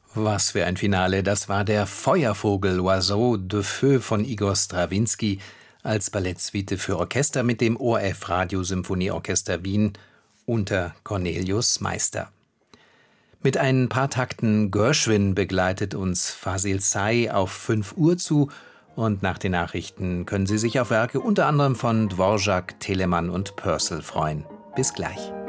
Was für ein Finale, das war der Feuervogel Oiseau de Feu von Igor Strawinski als Ballettsuite für Orchester mit dem ORF Radiosymphonieorchester Wien unter Cornelius Meister. Mit ein paar Takten Gershwin begleitet uns Fasil Say auf 5 Uhr zu und nach den Nachrichten können Sie sich auf Werke unter anderem von Dvorak, Telemann und Purcell freuen. Bis gleich.